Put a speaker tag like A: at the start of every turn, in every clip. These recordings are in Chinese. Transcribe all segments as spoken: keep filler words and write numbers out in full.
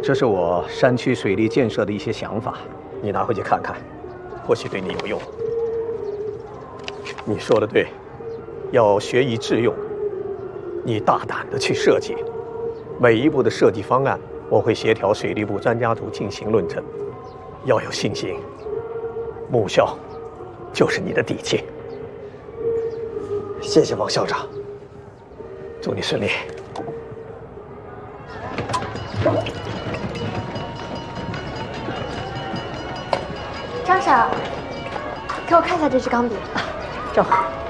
A: 这是我山区水利建设的一些想法，你拿回去看看，或许对你有用。你说的对，要学以致用。你大胆地去设计，每一步的设计方案，我会协调水利部专家组进行论证。要有信心，母校就是你的底气。
B: 谢谢王校长，
A: 祝你顺利。
C: 张婶，给我看一下这支钢笔。
D: 走。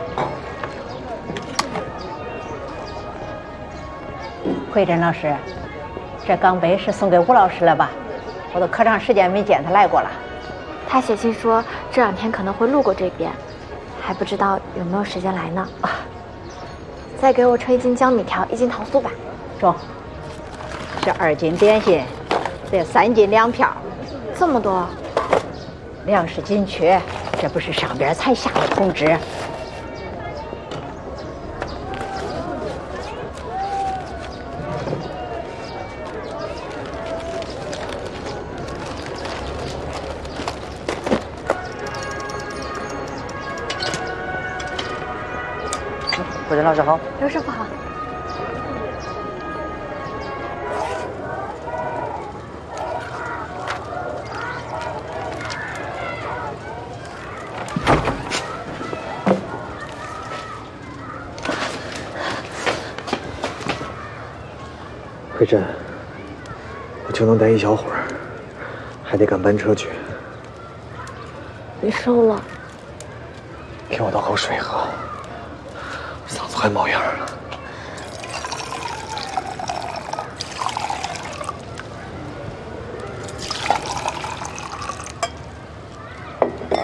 D: 慧珍老师，这钢杯是送给吴老师了吧？我都可长时间没见他来过了。
C: 他写信说这两天可能会路过这边，还不知道有没有时间来呢。啊，再给我称一斤江米条，一斤糖酥吧。
D: 中。这二斤点心，这三斤粮票，
C: 这么多。
D: 粮食紧缺，这不是上边才下的通知。
B: 慧珍老师好，
C: 刘师傅好。
B: 慧珍，我就能待一小会儿，还得赶班车去。
C: 你瘦了。
B: 给我倒口水喝，嗓子快冒烟了。